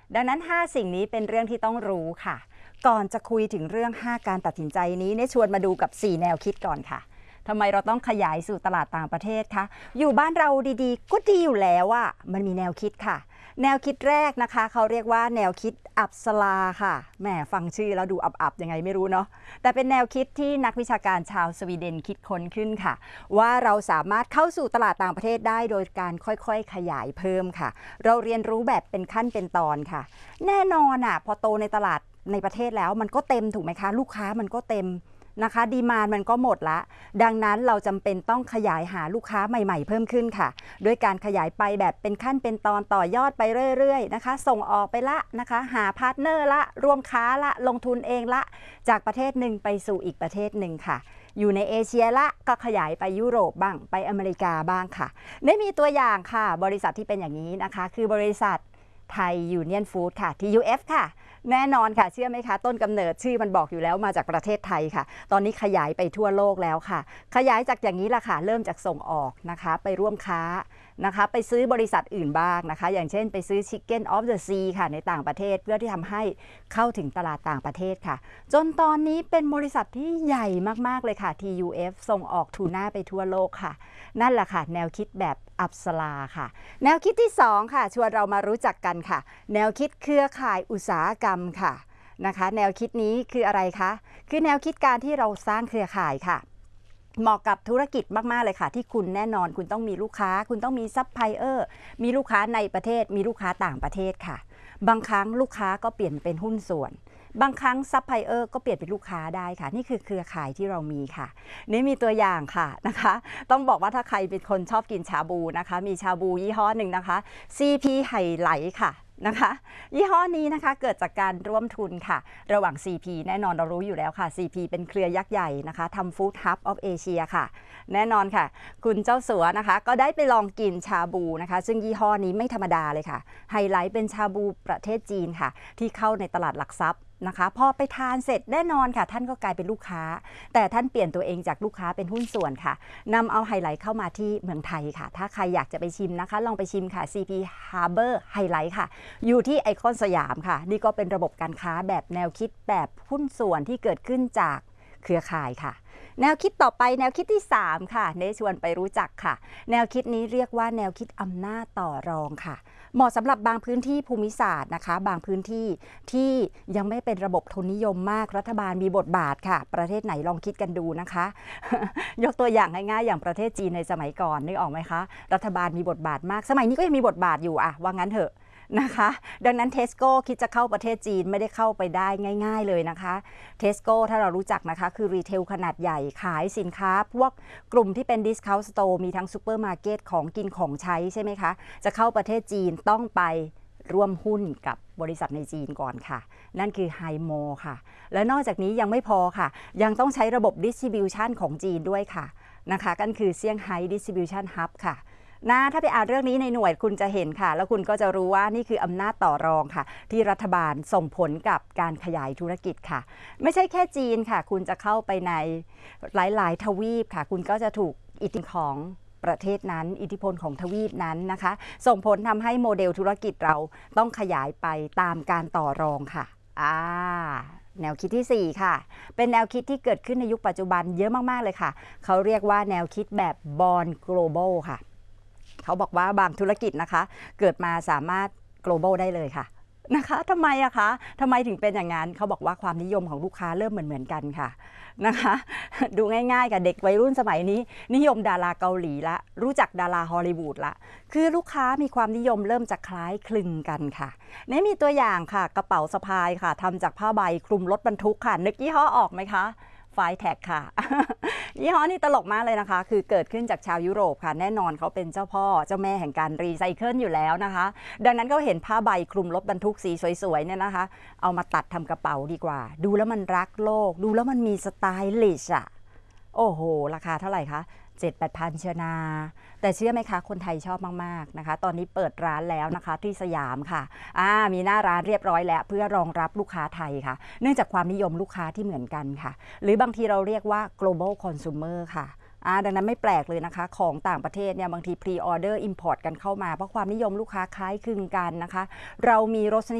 ดังนั้น5สิ่งนี้เป็นเรื่องที่ต้องรู้ค่ะก่อนจะคุยถึงเรื่อง5การตัดสินใจนี้เนี่ยชวนมาดูกับ4แนวคิดก่อนค่ะทำไมเราต้องขยายสู่ตลาดต่างประเทศคะอยู่บ้านเราดีๆก็ดีอยู่แล้วอะมันมีแนวคิดค่ะแนวคิดแรกนะคะเขาเรียกว่าแนวคิดอัปสราค่ะแหมฟังชื่อแล้วดูอับๆยังไงไม่รู้เนาะแต่เป็นแนวคิดที่นักวิชาการชาวสวีเดนคิดค้นขึ้นค่ะว่าเราสามารถเข้าสู่ตลาดต่างประเทศได้โดยการค่อยๆขยายเพิ่มค่ะเราเรียนรู้แบบเป็นขั้นเป็นตอนค่ะแน่นอนอ่ะพอโตในตลาดในประเทศแล้วมันก็เต็มถูกไหมคะลูกค้ามันก็เต็มนะคะดีมานด์มันก็หมดละดังนั้นเราจำเป็นต้องขยายหาลูกค้าใหม่ๆเพิ่มขึ้นค่ะด้วยการขยายไปแบบเป็นขั้นเป็นตอนต่อยอดไปเรื่อยๆนะคะส่งออกไปละนะคะหาพาร์ทเนอร์ละร่วมค้าละลงทุนเองละจากประเทศหนึ่งไปสู่อีกประเทศหนึ่งค่ะอยู่ในเอเชียละก็ขยายไปยุโรปบ้างไปอเมริกาบ้างค่ะได้มีตัวอย่างค่ะบริษัทที่เป็นอย่างนี้นะคะคือบริษัทไทยยูเนียนฟู้ดค่ะ TUF ค่ะแน่นอนค่ะเชื่อไหมคะต้นกำเนิดชื่อมันบอกอยู่แล้วมาจากประเทศไทยค่ะตอนนี้ขยายไปทั่วโลกแล้วค่ะขยายจากอย่างนี้ล่ะค่ะเริ่มจากส่งออกนะคะไปร่วมค้านะคะไปซื้อบริษัทอื่นบ้างนะคะอย่างเช่นไปซื้อ Chicken of the Sea ค่ะในต่างประเทศเพื่อที่ทำให้เข้าถึงตลาดต่างประเทศค่ะจนตอนนี้เป็นบริษัทที่ใหญ่มากๆเลยค่ะ TUF ส่งออกทูน่าไปทั่วโลกค่ะนั่นแหละค่ะแนวคิดแบบอัปสราค่ะแนวคิดที่2ค่ะชวนเรามารู้จักกันค่ะแนวคิดเครือข่ายอุตสาหกรรมค่ะนะคะแนวคิดนี้คืออะไรคะคือแนวคิดการที่เราสร้างเครือข่ายค่ะเหมาะกับธุรกิจมากๆเลยค่ะที่คุณแน่นอนคุณต้องมีลูกค้าคุณต้องมีซัพพลายเออร์มีลูกค้าในประเทศมีลูกค้าต่างประเทศค่ะบางครั้งลูกค้าก็เปลี่ยนเป็นหุ้นส่วนบางครั้งซัพพลายเออร์ก็เปลี่ยนเป็นลูกค้าได้ค่ะนี่คือเครือข่ายที่เรามีค่ะนี่มีตัวอย่างค่ะนะคะต้องบอกว่าถ้าใครเป็นคนชอบกินชาบูนะคะมีชาบูยี่ห้อหนึ่งนะคะ CP ไหไหลค่ะนะคะยี่ห้อนี้นะคะเกิดจากการร่วมทุนค่ะระหว่าง CP แน่นอนเรารู้อยู่แล้วค่ะ CP เป็นเครือยักษ์ใหญ่นะคะทำฟู้ดฮับออฟเอเชียค่ะแน่นอนค่ะคุณเจ้าสัวนะคะก็ได้ไปลองกินชาบูนะคะซึ่งยี่ห้อนี้ไม่ธรรมดาเลยค่ะไฮไลท์เป็นชาบูประเทศจีนค่ะที่เข้าในตลาดหลักทรัพย์นะคะพอไปทานเสร็จแน่นอนค่ะท่านก็กลายเป็นลูกค้าแต่ท่านเปลี่ยนตัวเองจากลูกค้าเป็นหุ้นส่วนค่ะนำเอาไฮไลท์เข้ามาที่เมืองไทยค่ะถ้าใครอยากจะไปชิมนะคะลองไปชิมค่ะ CP Harbor Highlight ค่ะอยู่ที่ไอคอนสยามค่ะนี่ก็เป็นระบบการค้าแบบแนวคิดแบบหุ้นส่วนที่เกิดขึ้นจากเครือข่ายค่ะแนวคิดต่อไปแนวคิดที่3ค่ะเนชวนไปรู้จักค่ะแนวคิดนี้เรียกว่าแนวคิดอำนาจต่อรองค่ะเหมาะสำหรับบางพื้นที่ภูมิศาสตร์นะคะบางพื้นที่ที่ยังไม่เป็นระบบทุนนิยมมากรัฐบาลมีบทบาทค่ะประเทศไหนลองคิดกันดูนะคะ ยกตัวอย่างง่ายๆอย่างประเทศจีนในสมัยก่อนนึกออกไหมคะรัฐบาลมีบทบาทมากสมัยนี้ก็ยังมีบทบาทอยู่อะว่างั้นเถอะนะคะดังนั้น Tesco คิดจะเข้าประเทศจีนไม่ได้เข้าไปได้ง่ายๆเลยนะคะ Tesco ถ้าเรารู้จักนะคะคือรีเทลขนาดใหญ่ขายสินค้าพวกกลุ่มที่เป็น Discount Store มีทั้งซูเปอร์มาร์เก็ตของกินของใช้ใช่ไหมคะจะเข้าประเทศจีนต้องไปร่วมหุ้นกับบริษัทในจีนก่อนค่ะนั่นคือไฮโมค่ะและนอกจากนี้ยังไม่พอค่ะยังต้องใช้ระบบ Distribution ของจีนด้วยค่ะนะคะก็คือเซี่ยงไฮ้ Distribution Hub ค่ะถ้าไปอ่านเรื่องนี้ในหน่วยคุณจะเห็นค่ะแล้วคุณก็จะรู้ว่านี่คืออำนาจต่อรองค่ะที่รัฐบาลส่งผลกับการขยายธุรกิจค่ะไม่ใช่แค่จีนค่ะคุณจะเข้าไปในหลายๆทวีปค่ะคุณก็จะถูกอิทธิพลของประเทศนั้นอิทธิพลของทวีปนั้นนะคะส่งผลทำให้โมเดลธุรกิจเราต้องขยายไปตามการต่อรองค่ะแนวคิดที่4ค่ะเป็นแนวคิดที่เกิดขึ้นในยุคปัจจุบันเยอะมากๆเลยค่ะเขาเรียกว่าแนวคิดแบบ Born Global ค่ะเขาบอกว่าบางธุรกิจนะคะเกิดมาสามารถ global ได้เลยค่ะนะคะทำไมอะคะทำไมถึงเป็นอย่างนั้นเขาบอกว่าความนิยมของลูกค้าเริ่มเหมือนกันค่ะนะคะดูง่ายๆกับเด็กวัยรุ่นสมัยนี้นิยมดาราเกาหลีละรู้จักดาราฮอลลีวูดละคือลูกค้ามีความนิยมเริ่มจะคล้ายคลึงกันค่ะนี่มีตัวอย่างค่ะกระเป๋าสะพายค่ะทำจากผ้าใบคลุมรถบรรทุกค่ะนึกยี่ห้อออกไหมคะไฟแท็กค่ะ ยี่ห้อนี้ตลกมากเลยนะคะคือเกิดขึ้นจากชาวยุโรปค่ะแน่นอนเขาเป็นเจ้าพ่อเจ้าแม่แห่งการรีไซเคิลอยู่แล้วนะคะดังนั้นเขาเห็นผ้าใบคลุมรถบรรทุกสีสวยๆเนี่ยนะคะเอามาตัดทำกระเป๋าดีกว่าดูแล้วมันรักโลกดูแล้วมันมีสไตลิชอะโอ้โหราคาเท่าไหร่คะ7-8 พันเชียวนาแต่เชื่อไหมคะคนไทยชอบมากๆนะคะตอนนี้เปิดร้านแล้วนะคะที่สยามค่ะมีหน้าร้านเรียบร้อยแล้วเพื่อรองรับลูกค้าไทยค่ะเนื่องจากความนิยมลูกค้าที่เหมือนกันค่ะหรือบางทีเราเรียกว่า global consumer ค่ะดังนั้นไม่แปลกเลยนะคะของต่างประเทศเนี่ยบางที pre order import กันเข้ามาเพราะความนิยมลูกค้าคล้ายคลึงกันนะคะเรามีรสนิ